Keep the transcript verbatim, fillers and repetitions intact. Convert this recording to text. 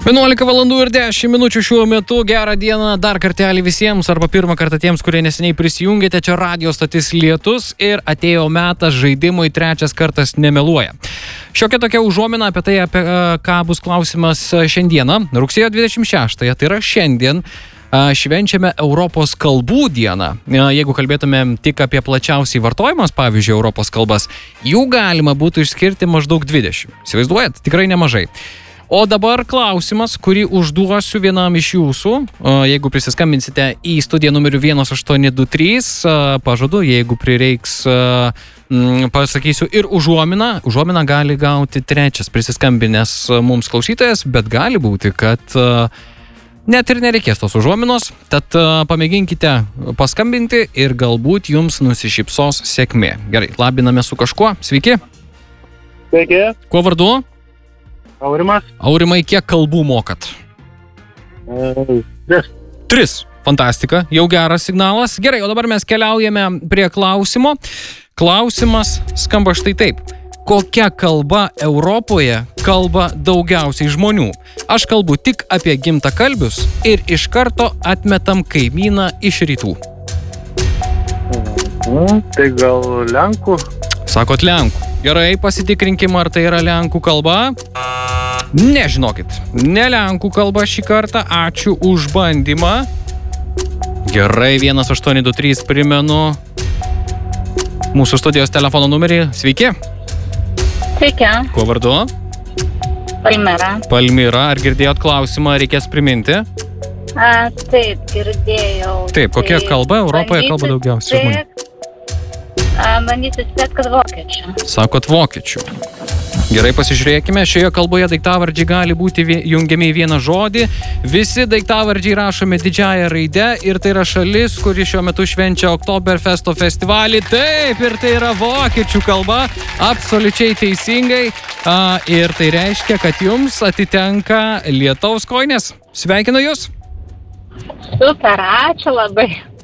vienuolika valandų ir dešimt minučių šiuo metu. Gerą dieną dar kartelį visiems, arba pirmą kartą tiems, kurie neseniai prisijungėte. Čia radio stotis Lietus ir atėjo metas žaidimui Trečias kartas nemeluoja. Šiokia tokia užuomina apie tai, apie ką bus klausimas šiandieną. Rugsėjo dvidešimt šeštąją, tai yra šiandien, švenčiame Europos kalbų dieną. Jeigu kalbėtumėm tik apie plačiausiai vartojimas, pavyzdžiui, Europos kalbas, jų galima būtų išskirti maždaug dvidešimt. Įsivaizduojat? Tikrai nemažai. O dabar klausimas, kurį užduosiu vienam iš jūsų. Jeigu prisiskambinsite į studiją numeriu vienas aštuoni du trys, pažadu, jeigu prireiks, pasakysiu ir užuominą. Užuominą gali gauti trečias prisiskambinęs mums klausytojas, bet gali būti, kad net ir nereikės tos užuominos. Tad pamėginkite paskambinti ir galbūt jums nusišypsos sėkmė. Gerai, labiname su kažkuo. Sveiki. Sveiki. Kuo vardu? Aurimas. Aurimai, kiek kalbų mokat? E, tris. Tris. Fantastika. Jau geras signalas. Gerai, o dabar mes keliaujame prie klausimo. Klausimas skamba štai taip. Kokia kalba Europoje kalba daugiausiai žmonių? Aš kalbu tik apie gimtakalbius ir iš karto atmetam kaimyną iš rytų. Mhm, tai gal lenkų? Sakot lenkų. Gerai, pasitikrinkim, ar tai yra lenkų kalba. Nežinokit, ne lenkų kalba šį kartą. Ačiū už bandymą. Gerai, vienas aštuoni du trys primenu mūsų studijos telefono numerį. Sveiki. Sveiki. Kuo vardu? Palmira. Palmira, ar girdėjot klausimą, reikės priminti? A, taip, girdėjau. Taip, kokia kalba Europoje kalba daugiausiai žmonių? Manysiu spėt, kad vokiečių. Sakot vokiečių. Gerai, pasižiūrėkime. Šioje kalboje daiktavardžiai gali būti jungiami į vieną žodį. Visi daiktavardžiai rašomi didžiąja raide ir tai yra šalis, kuri šiuo metu švenčia Oktoberfesto festivalį. Taip, ir tai yra vokiečių kalba. Absoliučiai teisingai. A, ir tai reiškia, kad jums atitenka lietaus kojinės. Sveikinu jūs. Super, ačiū labai.